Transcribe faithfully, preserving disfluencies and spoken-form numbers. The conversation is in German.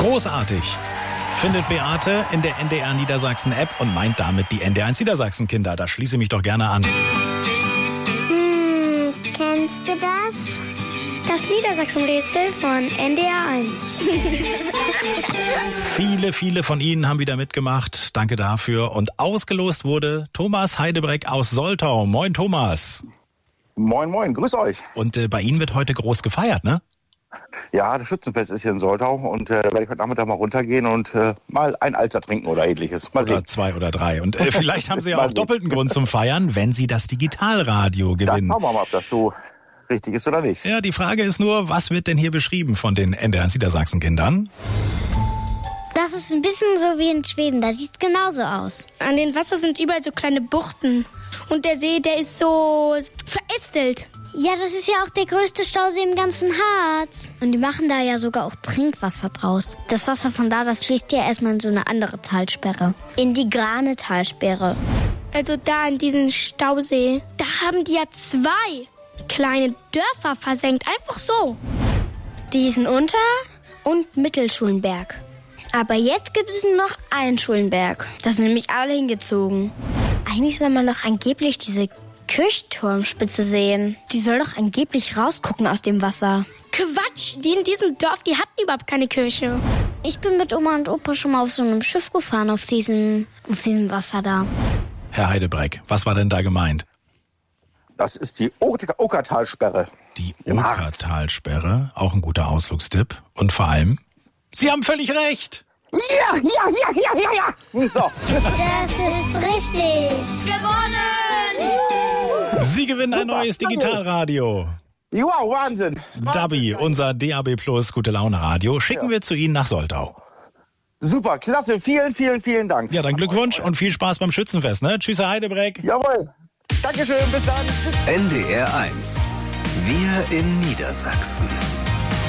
Großartig, findet Beate in der N D R Niedersachsen-App und meint damit die N D R eins Niedersachsen-Kinder. Da schließe ich mich doch gerne an. Hm, kennst du das? Das Niedersachsen-Rätsel von N D R eins. Viele, viele von Ihnen haben wieder mitgemacht. Danke dafür. Und ausgelost wurde Thomas Heidebreck aus Soltau. Moin, Thomas. Moin, moin. Grüß euch. Und äh, bei Ihnen wird heute groß gefeiert, ne? Ja, das Schützenfest ist hier in Soltau und äh, werde ich heute Nachmittag mal runtergehen und äh, mal ein Alster trinken oder ähnliches. Mal oder sehen. zwei oder drei. Und äh, vielleicht haben Sie ja auch doppelten Grund zum Feiern, wenn Sie das Digitalradio gewinnen. Dann schauen wir mal, ob das so richtig ist oder nicht. Ja, die Frage ist nur, was wird denn hier beschrieben von den N D R eins Niedersachsen-Kindern? Das ist ein bisschen so wie in Schweden, da sieht es genauso aus. An den Wasser sind überall so kleine Buchten. Und der See, der ist so verästelt. Ja, das ist ja auch der größte Stausee im ganzen Harz. Und die machen da ja sogar auch Trinkwasser draus. Das Wasser von da, das fließt ja erstmal in so eine andere Talsperre. In die Grane-Talsperre. Also da in diesem Stausee, da haben die ja zwei kleine Dörfer versenkt. Einfach so. Diesen Unter- und Mittelschulenberg. Aber jetzt gibt es nur noch einen Schulenberg. Da sind nämlich alle hingezogen. Eigentlich soll man doch angeblich diese Kirchturmspitze sehen. Die soll doch angeblich rausgucken aus dem Wasser. Quatsch, die in diesem Dorf, die hatten überhaupt keine Kirche. Ich bin mit Oma und Opa schon mal auf so einem Schiff gefahren, auf diesem, auf diesem Wasser da. Herr Heidebreck, was war denn da gemeint? Das ist die Okertalsperre. Die Okertalsperre, auch ein guter Ausflugstipp. Und vor allem, Sie haben völlig recht. Ja, ja, ja, ja, ja, ja. So. Das ist richtig. Gewonnen! Sie gewinnen ein neues Digitalradio. Wow, Wahnsinn. Dabi, unser D A B Plus Gute Laune Radio, schicken ja. wir zu Ihnen nach Soltau. Super, klasse. Vielen, vielen, vielen Dank. Ja, dann Glückwunsch und viel Spaß beim Schützenfest. Ne? Tschüss, Herr Heidebreck. Jawohl. Dankeschön, bis dann. N D R eins. Wir in Niedersachsen.